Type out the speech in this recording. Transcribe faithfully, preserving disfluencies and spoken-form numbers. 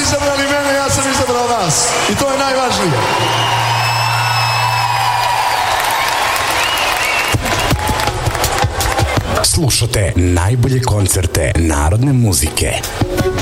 izabrali mene, ja sam izabrao vas. I to je najvažnije. Slušate najbolje koncerte narodne muzike.